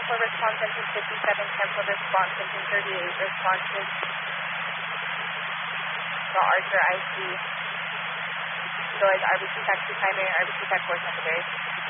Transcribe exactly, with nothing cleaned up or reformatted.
for response, engine fifty-seven, cancel response, engine thirty-eight, responses. The Archer I C. Go ahead, R B C taxi primary, R B C tech four centimeters.